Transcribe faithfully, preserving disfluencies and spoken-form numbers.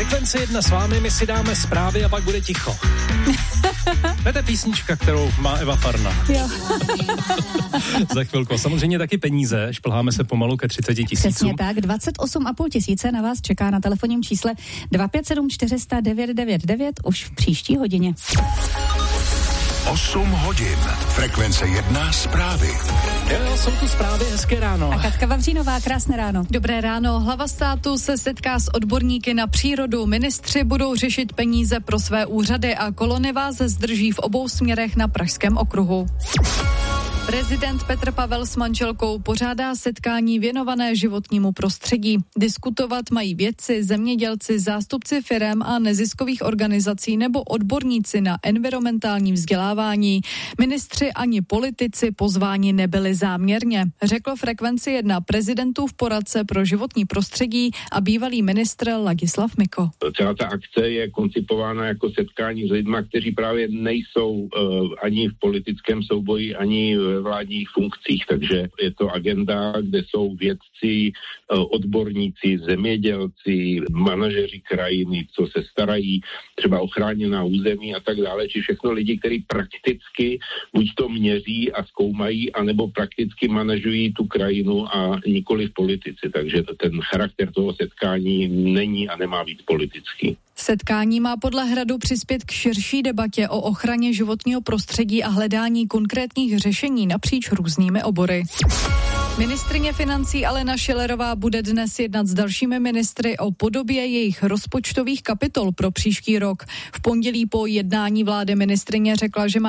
Frekvence jedna s vámi, my si dáme zprávy a pak bude ticho. To je ta písnička, kterou má Eva Farna. Jo. Za chvilku. Samozřejmě taky peníze, šplháme se pomalu ke třicet tisícům. Přesně tak, dvacet osm a půl tisíce na vás čeká na telefonním čísle dva pět sedm čtyři sta devět devět devět už v příští hodině. osm hodin. Frekvence jedna zprávy. Jo, jsou tu zprávy, hezké ráno. A Katka Vavřínová, krásné ráno. Dobré ráno. Hlava státu se setká s odborníky na přírodu. Ministři budou řešit peníze pro své úřady a kolony vás zdrží v obou směrech na Pražském okruhu. Prezident Petr Pavel s manželkou pořádá setkání věnované životnímu prostředí. Diskutovat mají vědci, zemědělci, zástupci firem a neziskových organizací nebo odborníci na environmentální vzdělávání. Ministři ani politici pozváni nebyli záměrně, řekl Frekvenci jedna prezidentův poradce pro životní prostředí a bývalý ministr Ladislav Miko. Celá ta akce je koncipována jako setkání s lidmi, kteří právě nejsou uh, ani v politickém souboji, ani ve vládních funkcích, takže je to agenda, kde jsou vědci, odborníci, zemědělci, manažeři krajiny, co se starají třeba o chráněná území a tak dále, či všechno lidi, kteří prakticky buď to měří a zkoumají, anebo prakticky manažují tu krajinu a nikoli v politici, takže ten charakter toho setkání není a nemá být politický. Setkání má podle Hradu přispět k širší debatě o ochraně životního prostředí a hledání konkrétních řešení napříč různými obory. Ministryně financí Alena Schillerová bude dnes jednat s dalšími ministry o podobě jejich rozpočtových kapitol pro příští rok. V pondělí po jednání vlády ministryně řekla, že má